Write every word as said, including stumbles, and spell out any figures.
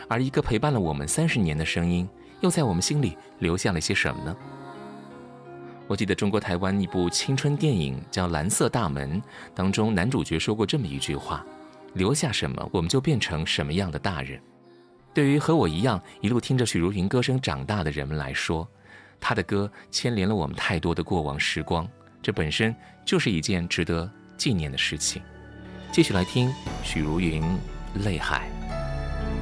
而一个陪伴了我们三十年的声音，又在我们心里留下了些什么呢？我记得中国台湾一部青春电影叫《蓝色大门》，当中男主角说过这么一句话：留下什么，我们就变成什么样的大人。对于和我一样一路听着许茹芸歌声长大的人们来说，她的歌牵连了我们太多的过往时光，这本身就是一件值得纪念的事情。继续来听许茹芸《泪海》。